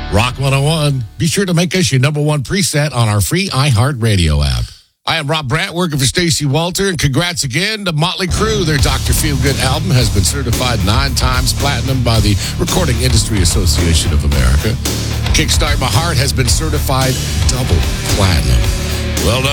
Rock 101. Be sure to make us your number one preset on our free iHeartRadio app. I am Rob Brandt, working for Stacey Walter, and congrats again to Motley Crue. Their Dr. Feelgood album has been certified 9 times platinum by the Recording Industry Association of America. Kickstart My Heart has been certified double platinum. Well done.